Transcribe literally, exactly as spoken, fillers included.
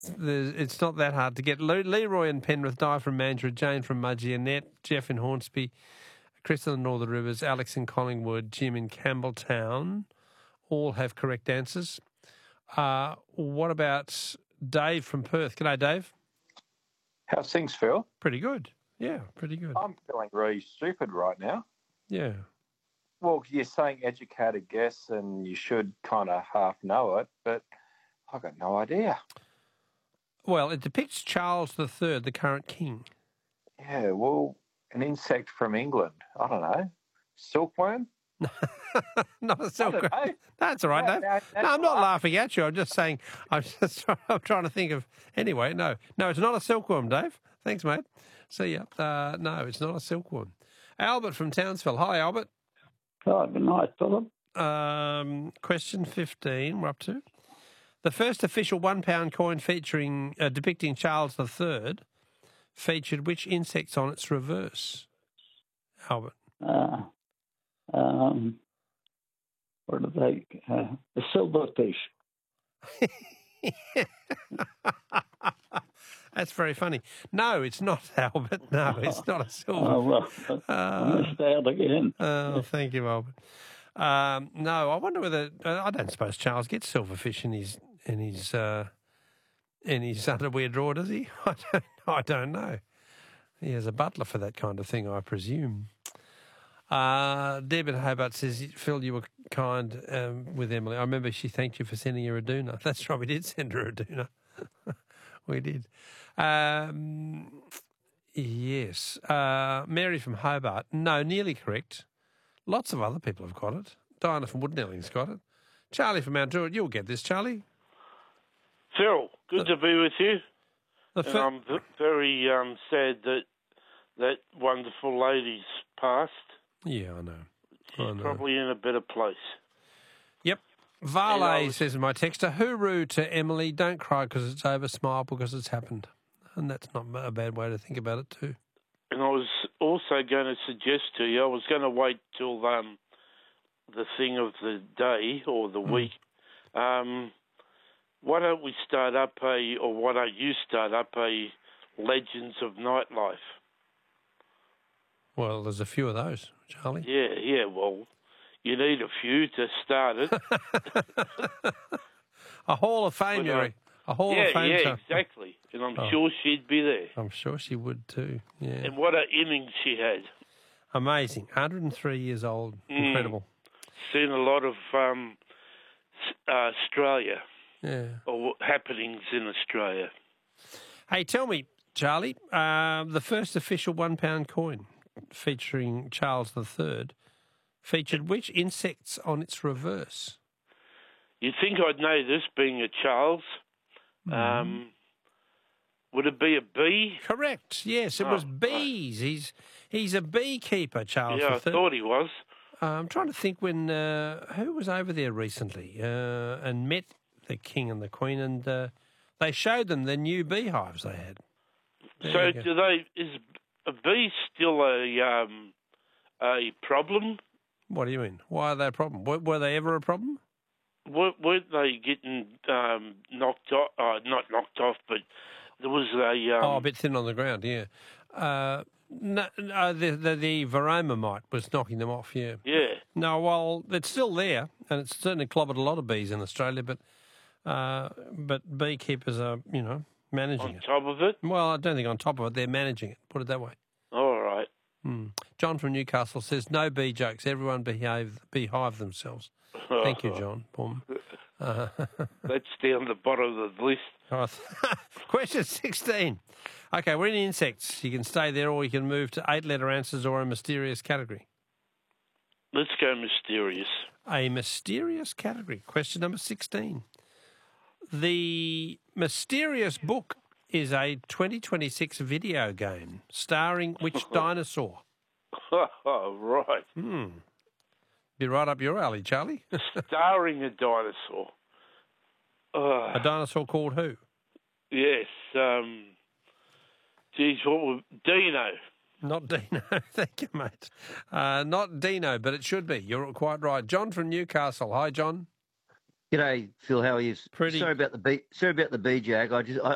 there's, it's not that hard to get. Le- Leroy in Penrith, Di from Mandurah, Jane from Mudgee, Annette, Jeff in Hornsby, Chris in the Northern Rivers, Alex in Collingwood, Jim in Campbelltown, all have correct answers. Uh, what about Dave from Perth? G'day, Dave. How's things, Phil? Pretty good. Yeah, pretty good. I'm feeling really stupid right now. Yeah. Well, you're saying educated guess and you should kind of half know it, but I've got no idea. Well, it depicts Charles the Third, the current king. Yeah, well, an insect from England. I don't know. Silkworm? Not a silkworm. know. That's all right, No, Dave. no, No, that's I'm not right. laughing at you. I'm just saying, I'm just I'm trying to think of, anyway, no. No, it's not a silkworm, Dave. Thanks, mate. See ya. Uh, no, it's not a silkworm. Albert from Townsville. Hi, Albert. Oh, good night, Philip. Um, question fifteen, we're up to. The first official one pound coin featuring uh, depicting Charles the Third featured which insects on its reverse? Albert. Uh, um, what do they? Uh, the silverfish. That's very funny. No, it's not, Albert. No, it's not a silver. Oh, well, I Uh, missed out again. oh, thank you, Albert. Um, no, I wonder whether uh, I don't suppose Charles gets silverfish in his in his uh, in his underwear drawer, does he? I don't. I don't know. He has a butler for that kind of thing, I presume. Uh, Deb in Hobart says, Phil, you were kind um, with Emily. I remember she thanked you for sending her a doona. That's right, we did send her a doona. We did. Um, yes. Uh, Mary from Hobart. No, nearly correct. Lots of other people have got it. Diana from Woodnelling's got it. Charlie from Mount Druitt, you'll get this, Charlie. Phil, good to be with you. The And fir- I'm v- very um, sad that that wonderful lady's passed. yeah, I know. She's I know. probably in a better place. Yep. And Varley I was- says in my texter, hooroo to Emily, don't cry because it's over, smile because it's happened. And that's not a bad way to think about it too. And I was also going to suggest to you, I was going to wait till um, the thing of the day or the Hmm. week. Um, why don't we start up a, or why don't you start up a Legends of Nightlife? Well, there's a few of those, Charlie. Yeah, yeah, well, you need a few to start it. A Hall of Fame, But, uh, Yuri. A Hall yeah, of Fame. yeah, show. exactly. And I'm Oh. sure she'd be there. I'm sure she would too. Yeah. And what an innings she had. Amazing. one hundred and three years old. Mm. Incredible. Seen a lot of um, s- uh, Australia, Yeah. or happenings in Australia. Hey, tell me, Charlie, uh, the first official one pound coin featuring Charles the Third featured which insects on its reverse? You'd think I'd know this, being a Charles. Mm-hmm. Um, would it be a bee? Correct. Yes, it was Oh, bees. He's he's a beekeeper, Charles yeah, the I Third. thought he was. Uh, I'm trying to think when uh, who was over there recently uh, and met the king and the queen, and uh, they showed them the new beehives they had. There So you go. do they? Is a bee still a um, a problem? What do you mean? Why are they a problem? Were, were they ever a problem? Wer- Weren't they getting um, knocked off? Uh, not knocked off, but there was a. Um, oh, a bit thin on the ground, yeah. Uh, no, no, the, the, the varroa mite was knocking them off, yeah. Yeah. No, well, it's still there, and it's certainly clobbered a lot of bees in Australia, but uh, but beekeepers are, you know, managing On it. top of it? Well, I don't think on top of it, they're managing it, put it that way. All right. Hmm. John from Newcastle says, no bee jokes, everyone behave, beehive themselves. Thank you, John. Boom. Uh, That's down the bottom of the list. Oh, question sixteen. Okay, we're in insects. You can stay there or you can move to eight-letter answers or a mysterious category. Let's go mysterious. A mysterious category. Question number sixteen. The Mysterious Book is a twenty twenty-six video game starring which dinosaur? Oh, right. Hmm. Be right up your alley, Charlie. Starring a dinosaur. Uh, A dinosaur called who? yes. Um, geez, what would... Dino. Not Dino. Thank you, mate. Uh, not Dino, but it should be. You're quite right. John from Newcastle. Hi, John. G'day, Phil. How are you? Pretty- Sorry about the B. Sorry about the B Jag. I just I,